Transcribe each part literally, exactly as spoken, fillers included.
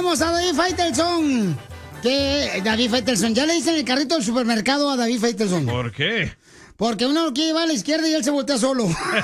tenemos a David Faitelson. Que David Faitelson, ya le dicen el carrito del supermercado a David Faitelson. ¿Por qué? Porque uno lo quiere llevar a la izquierda y él se voltea solo.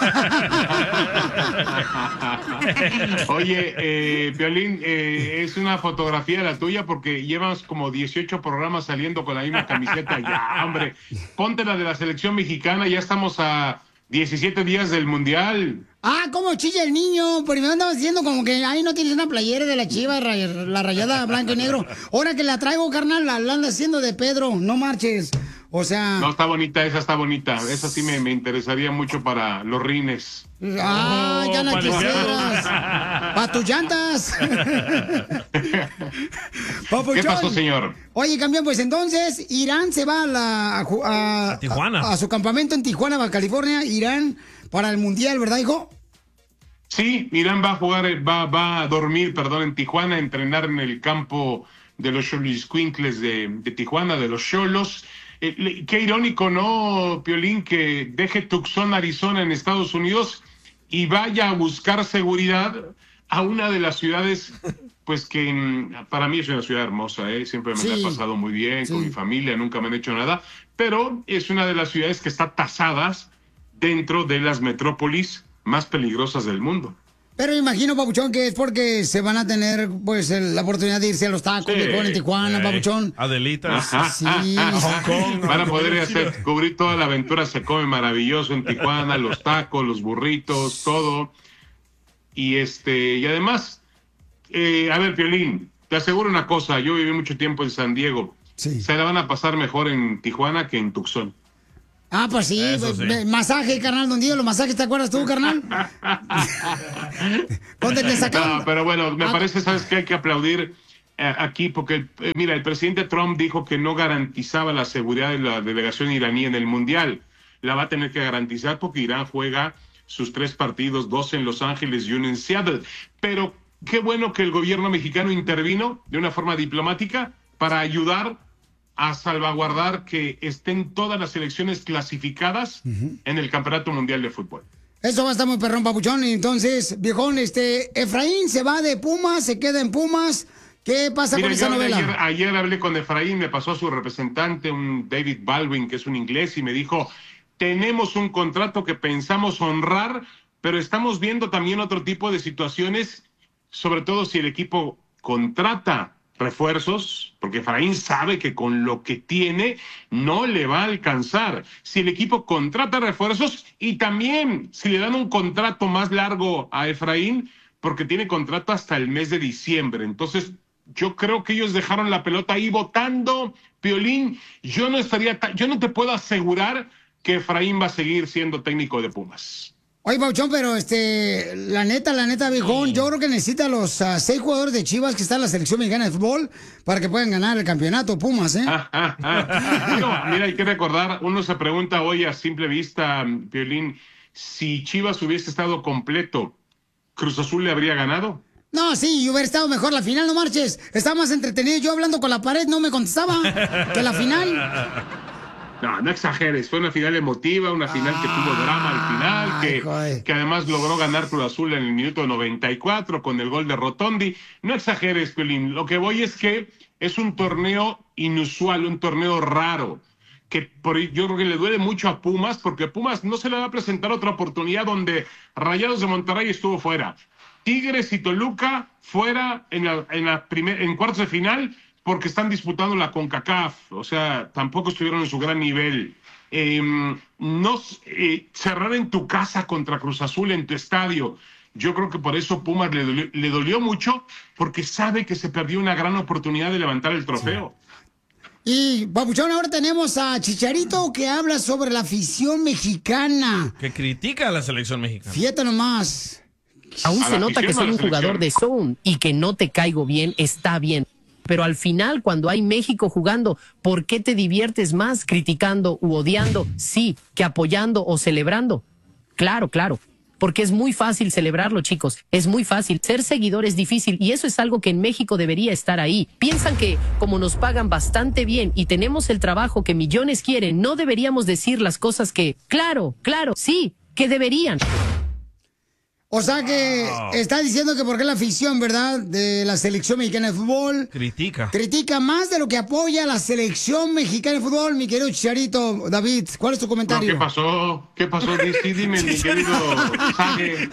Oye, eh, Piolín, eh, es una fotografía la tuya porque llevas como dieciocho programas saliendo con la misma camiseta. Ya, hombre, ponte la de la selección mexicana, ya estamos a diecisiete días del Mundial. Ah, cómo chilla el niño. Pero me andaba diciendo como que ahí no tienes una playera de la Chiva, la rayada blanco y negro. Ahora que la traigo, carnal, la, la anda haciendo de Pedro, no marches. O sea... No, está bonita, esa está bonita. Esa sí me, me interesaría mucho para los rines. Ah, ya la quisieras. Para tus llantas. ¿Qué pasó, señor? Oye, campeón, pues entonces Irán se va a, la, a, a, a Tijuana. A, a su campamento en Tijuana, Baja California. Irán para el Mundial, ¿verdad, hijo? Sí, Irán va a jugar, va, va a dormir, perdón, en Tijuana, a entrenar en el campo de los Xoloitzcuintles de, de Tijuana, de los Xolos. Eh, qué irónico, ¿no, Piolín? Que deje Tucson, Arizona, en Estados Unidos y vaya a buscar seguridad a una de las ciudades, pues que para mí es una ciudad hermosa, ¿eh? Siempre me sí. la he pasado muy bien sí. con mi familia, nunca me han hecho nada, pero es una de las ciudades que está tasadas dentro de las metrópolis más peligrosas del mundo. Pero imagino, Papuchón, que es porque se van a tener pues el, la oportunidad de irse a los tacos, sí, en Tijuana, sí. Papuchón. Adelitas. Sí. A Hong Kong. Van a poder hacer, cubrir toda la aventura, se come maravilloso en Tijuana, los tacos, los burritos, todo. Y este, y además, eh, a ver, Piolín, te aseguro una cosa, yo viví mucho tiempo en San Diego. Sí. Se la van a pasar mejor en Tijuana que en Tucson. Ah, pues sí, pues, sí. masaje, carnal, don Diego, los masajes, ¿te acuerdas tú, carnal? ¿Dónde te sacaron? No, pero bueno, me ah. parece, ¿sabes qué? Hay que aplaudir eh, aquí, porque, eh, mira, el presidente Trump dijo que no garantizaba la seguridad de la delegación iraní en el Mundial. La va a tener que garantizar porque Irán juega sus tres partidos, dos en Los Ángeles y uno en Seattle. Pero qué bueno que el gobierno mexicano intervino de una forma diplomática para ayudar a salvaguardar que estén todas las selecciones clasificadas uh-huh. en el Campeonato Mundial de Fútbol. Eso va a estar muy perrón, Papuchón. Entonces, viejón, este, Efraín se va de Pumas, se queda en Pumas. ¿Qué pasa Mira, con esa novela? Ayer, ayer hablé con Efraín, me pasó a su representante, un David Baldwin, que es un inglés, y me dijo, tenemos un contrato que pensamos honrar, pero estamos viendo también otro tipo de situaciones, sobre todo si el equipo contrata refuerzos, porque Efraín sabe que con lo que tiene no le va a alcanzar. Si el equipo contrata refuerzos y también si le dan un contrato más largo a Efraín, porque tiene contrato hasta el mes de diciembre. Entonces, yo creo que ellos dejaron la pelota ahí votando. Piolín, yo no estaría, yo no te puedo asegurar que Efraín va a seguir siendo técnico de Pumas. Oye, Pauchón, pero este, la neta, la neta, viejón, sí. yo creo que necesita los uh, seis jugadores de Chivas que están en la selección mexicana de fútbol para que puedan ganar el campeonato Pumas, ¿eh? Ah, ah, ah. No, mira, hay que recordar, uno se pregunta hoy a simple vista, Piolín, si Chivas hubiese estado completo, ¿Cruz Azul le habría ganado? No, sí, hubiera estado mejor la final, no marches. Estaba más entretenido yo hablando con la pared, no me contestaba que la final. No, no exageres, fue una final emotiva, una final que tuvo drama al final, que, que además logró ganar Cruz Azul en el minuto noventa y cuatro con el gol de Rotondi. No exageres, Piolín, lo que voy es que es un torneo inusual, un torneo raro, que por, yo creo que le duele mucho a Pumas, porque Pumas no se le va a presentar otra oportunidad donde Rayados de Monterrey estuvo fuera. Tigres y Toluca fuera en, la, en, la primer, en cuartos de final, porque están disputando la CONCACAF, o sea, tampoco estuvieron en su gran nivel. Eh, no eh, cerrar en tu casa contra Cruz Azul, en tu estadio, yo creo que por eso Pumas le dolió, le dolió mucho, porque sabe que se perdió una gran oportunidad de levantar el trofeo. Sí. Y, Papuchón, ahora tenemos a Chicharito que habla sobre la afición mexicana. Que critica a la selección mexicana. Fíjate nomás. Aún se nota que soy un jugador de zone y que no te caigo bien, está bien. Pero al final, cuando hay México jugando, ¿por qué te diviertes más criticando u odiando, sí, que apoyando o celebrando? Claro, claro, porque es muy fácil celebrarlo, chicos, es muy fácil. Ser seguidor es difícil y eso es algo que en México debería estar ahí. Piensan que como nos pagan bastante bien y tenemos el trabajo que millones quieren, no deberíamos decir las cosas que, claro, claro, sí, que deberían. O sea que Wow. está diciendo que porque la afición, ¿verdad?, de la selección mexicana de fútbol Critica. critica más de lo que apoya a la selección mexicana de fútbol, mi querido Chicharito. David, ¿cuál es tu No, comentario? ¿Qué pasó? ¿Qué pasó? Sí, dime, mi querido Sage.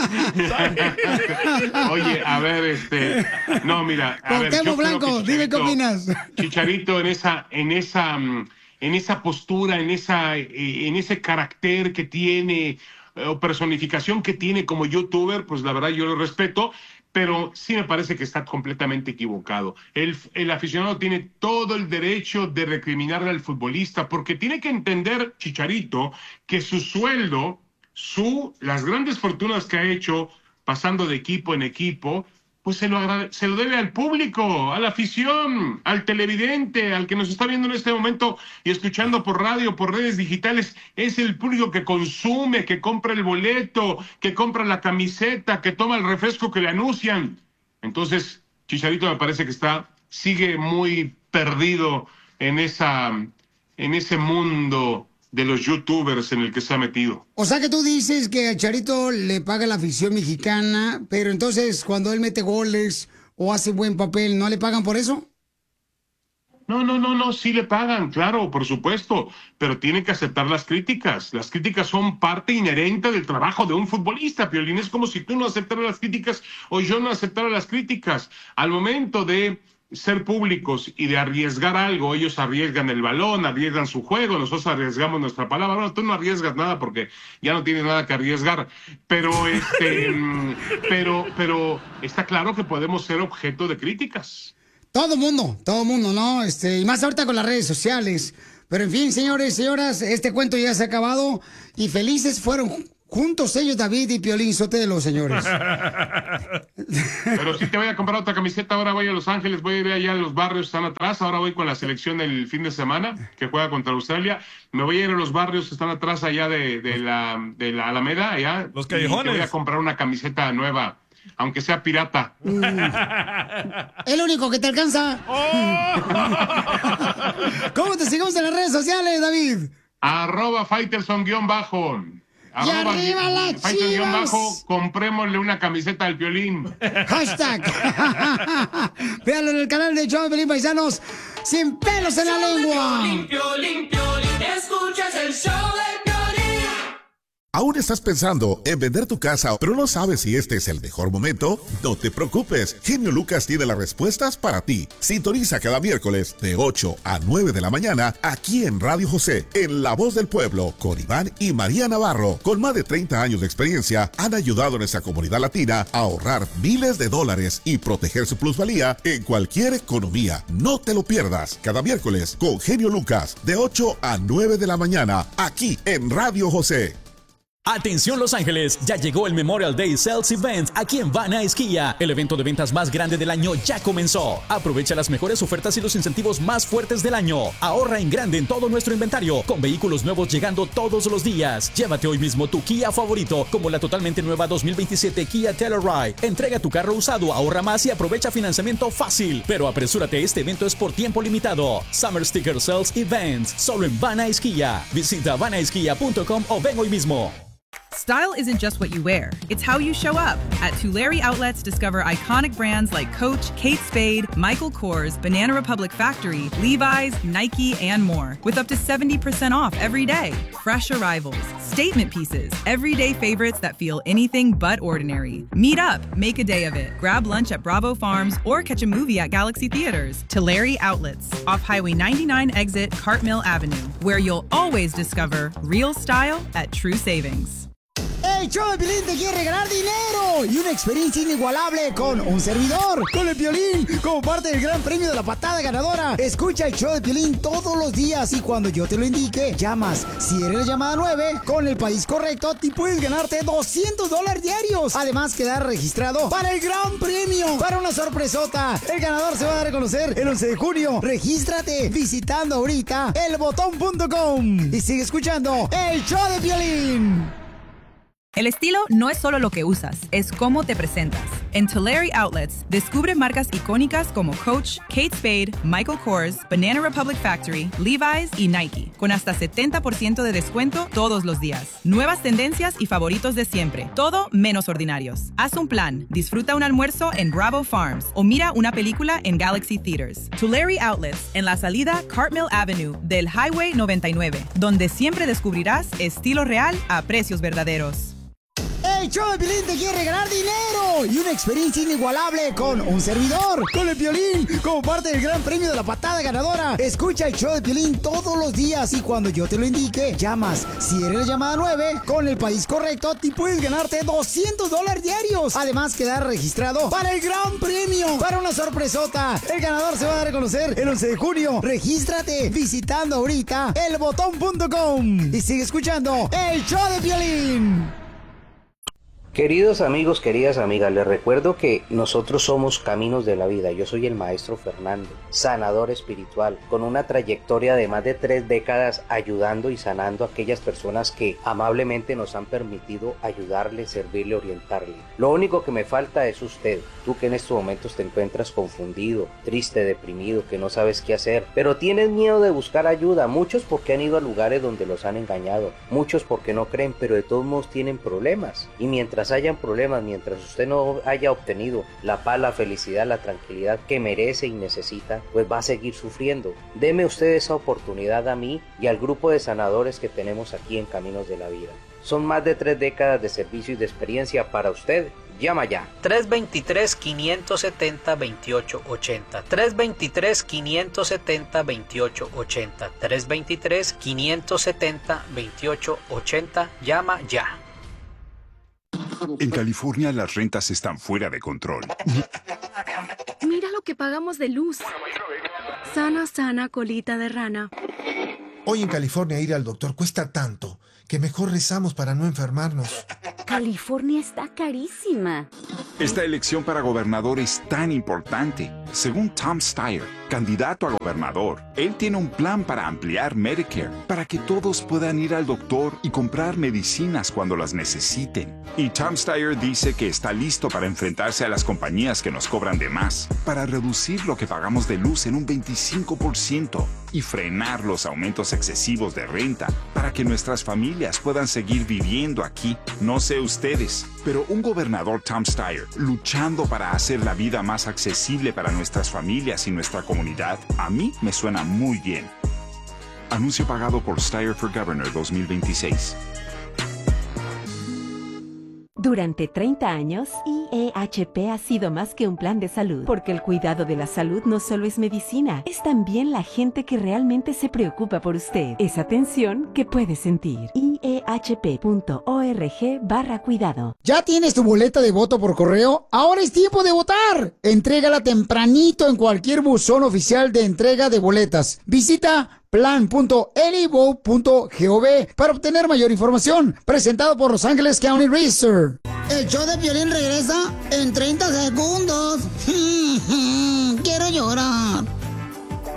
Oye, a ver, este... No, mira, a ver, yo Cuauhtémoc creo Blanco, que dime qué Chicharito- opinas. Chicharito en esa, en esa, mm, en esa postura, en esa, eh, en ese carácter que tiene, eh, o personificación que tiene como youtuber, pues la verdad yo lo respeto, pero sí me parece que está completamente equivocado. El, el aficionado tiene todo el derecho de recriminarle al futbolista, porque tiene que entender, Chicharito, que su sueldo, su, las grandes fortunas que ha hecho pasando de equipo en equipo, pues se lo, agrade- se lo debe al público, a la afición, al televidente, al que nos está viendo en este momento y escuchando por radio, por redes digitales. Es el público que consume, que compra el boleto, que compra la camiseta, que toma el refresco que le anuncian. Entonces, Chicharito me parece que está, sigue muy perdido en esa, en ese mundo de los youtubers en el que se ha metido. O sea que tú dices que a Charito le paga la afición mexicana, pero entonces cuando él mete goles o hace buen papel, ¿no le pagan por eso? No, no, no, no, sí le pagan, claro, por supuesto, pero tienen que aceptar las críticas. Las críticas son parte inherente del trabajo de un futbolista, Piolín. Es como si tú no aceptaras las críticas o yo no aceptara las críticas. Al momento de ser públicos y de arriesgar algo, ellos arriesgan el balón, arriesgan su juego, nosotros arriesgamos nuestra palabra. Bueno, tú no arriesgas nada porque ya no tienes nada que arriesgar, pero este, pero, pero está claro que podemos ser objeto de críticas. Todo mundo, todo mundo, ¿no? Este, y más ahorita con las redes sociales. Pero en fin, señores y señoras, este cuento ya se ha acabado y felices fueron juntos ellos, David y Piolín Sotelo, señores. Pero sí te voy a comprar otra camiseta, ahora voy a Los Ángeles, voy a ir allá a los barrios, están atrás, ahora voy con la selección el fin de semana, que juega contra Australia, me voy a ir a los barrios que están atrás allá de, de, la, de la Alameda, allá. Los callejones. Y te voy a comprar una camiseta nueva, aunque sea pirata. Mm. El único que te alcanza. ¿Cómo te seguimos en las redes sociales, David? Arroba Faitelson guión bajo. Y arriba las Faitelson guión Chivas. bajo, comprémosle una camiseta al Piolín. Hashtag. Véanlo en el canal de Show de Piolín, paisanos. Sin pelos en la lengua. Piolín, Piolín, Piolín, escuchas el show de Piolín. ¿Aún estás pensando en vender tu casa, pero no sabes si este es el mejor momento? No te preocupes, Genio Lucas tiene las respuestas para ti. Sintoniza cada miércoles de ocho a nueve de la mañana aquí en Radio José, en La Voz del Pueblo, con Iván y María Navarro. Con más de treinta años de experiencia, han ayudado a nuestra comunidad latina a ahorrar miles de dólares y proteger su plusvalía en cualquier economía. No te lo pierdas, cada miércoles con Genio Lucas, de ocho a nueve de la mañana, aquí en Radio José. Atención Los Ángeles, ya llegó el Memorial Day Sales Event aquí en Van Nuys Kia. El evento de ventas más grande del año ya comenzó. Aprovecha las mejores ofertas y los incentivos más fuertes del año. Ahorra en grande en todo nuestro inventario, con vehículos nuevos llegando todos los días. Llévate hoy mismo tu Kia favorito, como la totalmente nueva dos mil veintisiete Kia Telluride. Entrega tu carro usado, ahorra más y aprovecha financiamiento fácil. Pero apresúrate, este evento es por tiempo limitado. Summer Sticker Sales Events, solo en Van Nuys Kia. Visita van nuys kia punto com o ven hoy mismo. Style isn't just what you wear, it's how you show up. At Tulare Outlets, discover iconic brands like Coach, Kate Spade, Michael Kors, Banana Republic Factory, Levi's, Nike, and more. With up to seventy percent off every day. Fresh arrivals, statement pieces, everyday favorites that feel anything but ordinary. Meet up, make a day of it. Grab lunch at Bravo Farms or catch a movie at Galaxy Theaters. Tulare Outlets, off Highway ninety-nine exit Cartmill Avenue, where you'll always discover real style at true savings. El show de Piolín te quiere regalar dinero y una experiencia inigualable con un servidor, con el Piolín, como parte del gran premio de la patada ganadora. Escucha el show de Piolín todos los días y cuando yo te lo indique, llamas. Si eres la llamada nueve, con el país correcto, te puedes ganarte doscientos dólares diarios. Además, quedar registrado para el gran premio, para una sorpresota. El ganador se va a dar a conocer el once de junio. Regístrate visitando ahorita el botón punto com y sigue escuchando el show de Piolín. El estilo no es solo lo que usas, es cómo te presentas. En Tulare Outlets, descubre marcas icónicas como Coach, Kate Spade, Michael Kors, Banana Republic Factory, Levi's y Nike, con hasta setenta por ciento de descuento todos los días. Nuevas tendencias y favoritos de siempre, todo menos ordinarios. Haz un plan, disfruta un almuerzo en Bravo Farms o mira una película en Galaxy Theaters. Tulare Outlets, en la salida Cartmill Avenue del Highway noventa y nueve, donde siempre descubrirás estilo real a precios verdaderos. El show de Piolín te quiere regalar dinero y una experiencia inigualable con un servidor, con el Piolín, como parte del gran premio de la patada ganadora. Escucha el show de Piolín todos los días y cuando yo te lo indique, llamas. Si eres la llamada nueve, con el país correcto, te puedes ganarte doscientos dólares diarios. Además, quedar registrado para el gran premio, para una sorpresota. El ganador se va a dar a conocer el once de junio. Regístrate visitando ahorita el botón punto com y sigue escuchando el show de Piolín. Queridos amigos, queridas amigas, les recuerdo que nosotros somos Caminos de la Vida. Yo soy el maestro Fernando, sanador espiritual, con una trayectoria de más de tres décadas ayudando y sanando a aquellas personas que amablemente nos han permitido ayudarle, servirle, orientarle. Lo único que me falta es usted, tú que en estos momentos te encuentras confundido, triste, deprimido, que no sabes qué hacer, pero tienes miedo de buscar ayuda, muchos porque han ido a lugares donde los han engañado, muchos porque no creen, pero de todos modos tienen problemas, y mientras hayan problemas, mientras usted no haya obtenido la paz, la felicidad, la tranquilidad que merece y necesita, pues va a seguir sufriendo. Deme usted esa oportunidad a mí y al grupo de sanadores que tenemos aquí en Caminos de la Vida. Son más de tres décadas de servicio y de experiencia para usted. Llama ya. tres dos tres, cinco siete cero, dos ocho ocho cero. tres dos tres, cinco siete cero, dos ocho ocho cero. tres dos tres, cinco siete cero, dos ocho ocho cero. Llama ya. En California las rentas están fuera de control. Mira lo que pagamos de luz. Sana, sana, colita de rana. Hoy en California ir al doctor cuesta tanto que mejor rezamos para no enfermarnos. California está carísima. Esta elección para gobernador es tan importante. Según Tom Steyer, candidato a gobernador, él tiene un plan para ampliar Medicare, para que todos puedan ir al doctor y comprar medicinas cuando las necesiten. Y Tom Steyer dice que está listo para enfrentarse a las compañías que nos cobran de más, para reducir lo que pagamos de luz en un veinticinco por ciento y frenar los aumentos excesivos de renta, para que nuestras familias puedan seguir viviendo aquí. No sé ustedes, pero un gobernador Tom Steyer luchando para hacer la vida más accesible para nuestras familias y nuestra comunidad, a mí me suena muy bien. Anuncio pagado por Steyer for Governor dos mil veintiséis. Durante treinta años, I E H P ha sido más que un plan de salud, porque el cuidado de la salud no solo es medicina, es también la gente que realmente se preocupa por usted. Es atención que puede sentir. I E H P punto org barra cuidado. ¿Ya tienes tu boleta de voto por correo? Ahora es tiempo de votar. Entrégala tempranito en cualquier buzón oficial de entrega de boletas. Visita plan punto elivo punto gov para obtener mayor información. Presentado por Los Ángeles County Research. El show de Piolín regresa en treinta segundos.